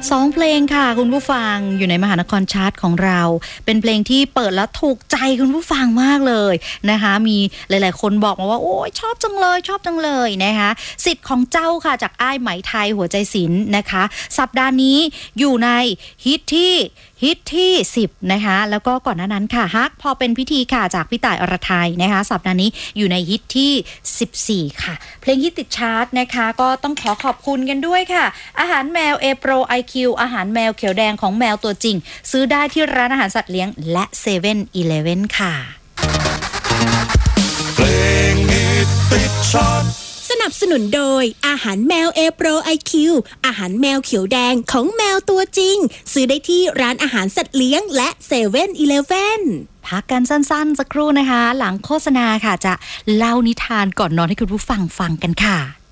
2เพลงค่ะคุณผู้ฟังอยู่ในมหานครชาร์ตของเราเป็นเพลงที่เปิดแล้วถูกใจคุณผู้ฟังมากเลยนะคะมีหลายๆคนบอกมาว่าโอ้ยชอบจังเลยนะคะสิทธิ์ของเจ้าค่ะจากอ้ายไหมไทยหัวใจศิลป์นะคะสัปดาห์นี้อยู่ในฮิตที่10นะคะแล้วก็ก่อนหน้านั้นค่ะฮักพอเป็นพิธีค่ะจากพี่ต่ายอรไทยนะคะสัปดาห์นี้อยู่ในฮิตที่14ค่ะเพลงฮิตติดชาร์ตนะคะก็ต้องขอบคุณกันด้วยค่ะอาหารแมว A Pro IQ อาหารแมวเขียวแดงของแมวตัวจริงซื้อได้ที่ร้านอาหารสัตว์เลี้ยงและ 7-Eleven ค่ะเพลงฮิตติดชาร์ตสนับสนุนโดยอาหารแมว A Pro IQ อาหารแมวเขียวแดงของแมวตัวจริงซื้อได้ที่ร้านอาหารสัตว์เลี้ยงและ 7-Eleven พักกันสั้นๆสักครู่นะคะหลังโฆษณาค่ะจะเล่านิทานก่อนนอนให้คุณผู้ฟังฟังกันค่ะ